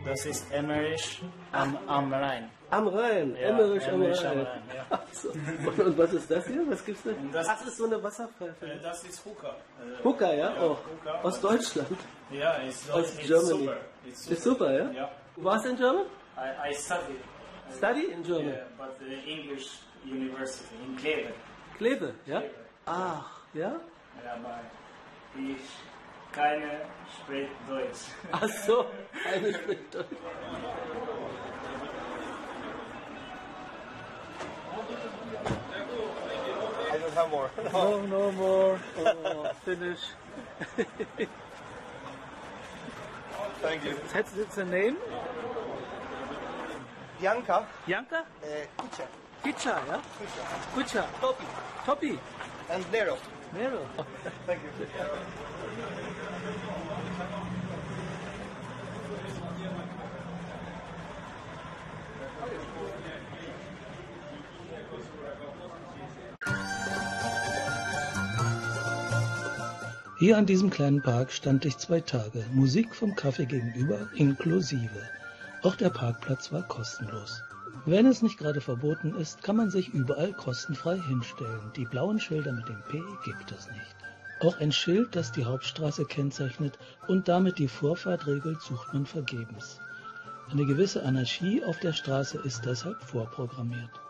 Das ist Emmerisch am Rhein. Am Rhein, Ja, Emmerisch am Emmerisch Rhein. am Rhein, ja. Ach so. Und was ist das hier? Was gibt's da? Das Ach, das ist so eine Wasserpfeife. Das ist Hookah. Hookah, ja? Oh. Hookah. Aus Deutschland. Ja, it's Germany. super. Ist super, ja? Ja. Du warst in German? I studied. Study in German. Yeah, but the English University in Kleve. Kleve, ja? Ach, ja? Ja, aber ich keine spricht Deutsch. Ach so, eine spricht Deutsch. I don't have more. No more. Oh, finish. Thank you. That's the name? Bianca, Janka? Kucha, Kicha, ja? Kucha. Topi, Topi. and Nero. Nero. Thank you. Hier an diesem kleinen Park stand ich 2 Tage. Musik vom Café gegenüber inklusive. Auch der Parkplatz war kostenlos. Wenn es nicht gerade verboten ist, kann man sich überall kostenfrei hinstellen. Die blauen Schilder mit dem P gibt es nicht. Auch ein Schild, das die Hauptstraße kennzeichnet und damit die Vorfahrt regelt, sucht man vergebens. Eine gewisse Anarchie auf der Straße ist deshalb vorprogrammiert.